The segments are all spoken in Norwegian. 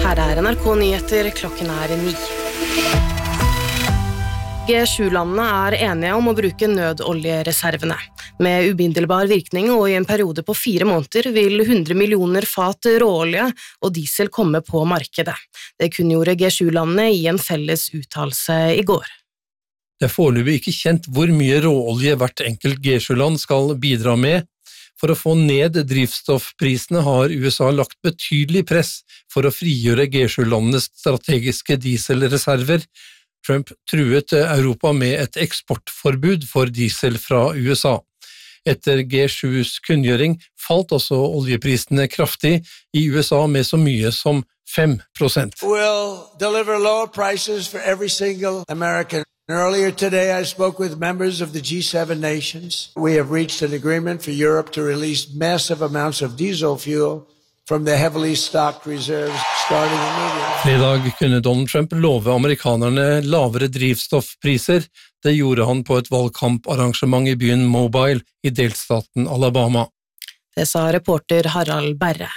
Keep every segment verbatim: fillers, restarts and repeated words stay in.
Her er N R K Nyheter, klokken er ni. G sju-landene er enige om å bruke nødoljereservene. Med umiddelbar virkning og i en periode på fire måneder vil hundre millioner fat råolje og diesel komme på markedet. Det kunngjorde G sju-landene i en felles uttalelse i går. Det er foreløpig ikke kjent hvor mye råolje hvert enkelt G sju-land skal bidra med. For å få ned drivstoffprisene har U S A lagt betydelig press for å frigjøre G sju-landenes strategiske dieselreserver. Trump truet Europa med et eksportforbud for diesel fra U S A. Etter G sju's kunngjøring falt også oljeprisene kraftig i U S A med så mye som fem prosent. We'll deliver lower prices for every single American. Earlier today, I spoke with members of the G seven nations. We have reached an agreement for Europe to release massive amounts of diesel fuel from the heavily stocked reserves starting immediately. Fredag kunne Donald Trump love amerikanerne lavere drivstoffpriser. Det gjorde han på et valgkamparrangement i byen Mobile i delstaten Alabama. Det sa reporter Harald Berre.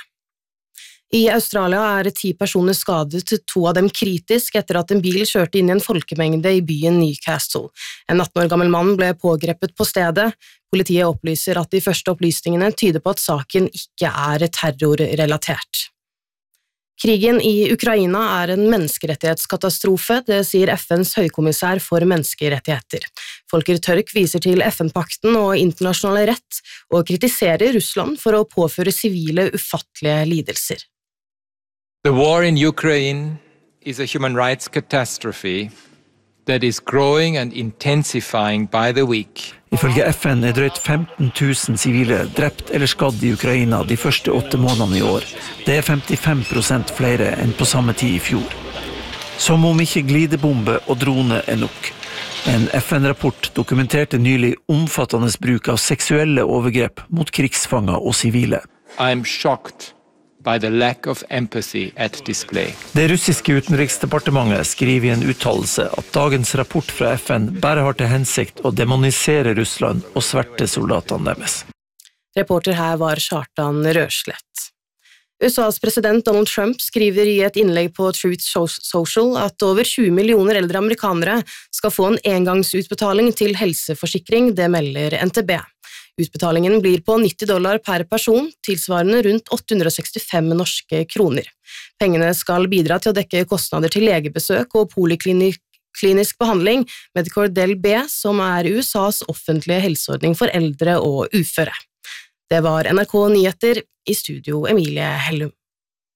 I Australia er ti personer skadet, to av dem kritisk etter at en bil kjørte inn i en folkemengde i byen Newcastle. En atten år gammel mann ble pågrepet på stedet. Politiet opplyser at de første opplysningene tyder på at saken ikke er terrorrelatert. Krigen i Ukraina er en menneskerettighetskatastrofe, det sier F N's høykommissær for menneskerettigheter. Volker Turk viser til F N-pakten og internasjonal rett, og kritiserer Russland for å påføre sivile ufattelige lidelser. The war in Ukraine is a human rights catastrophe that is growing and intensifying by the week. Ifølge F N er drøyt femten tusen sivile drept eller skadd i Ukraina de første åtte månedene i år. Det er femtifem prosent flere enn på samme tid i fjor. Som om ikke glidebombe og drone er nok. En F N-rapport dokumenterte nylig omfattende bruk av seksuelle overgrep mot krigsfanger og sivile. I'm shocked by the lack of empathy at display. Det russiske utenriksdepartementet skriver i en uttalelse at dagens rapport fra F N bare har til hensikt å demonisere Russland og sverte soldatene deres. Reporter her var Kjartan Røslett. U S A's president Donald Trump skriver i et innlegg på Truth Social at over tjue millioner eldre amerikanere skal få en engangsutbetaling til helseforsikring, det melder N T B. Utbetalingen blir på nitti dollar per person, tilsvarende rundt åtte hundre sekstifem norske kroner. Pengene skal bidra til å dekke kostnader til legebesøk og poliklinisk behandling, Medicare Del B, som er U S A's offentlige helseordning for eldre og uføre. Det var N R K Nyheter, i studio Emilie Hellum.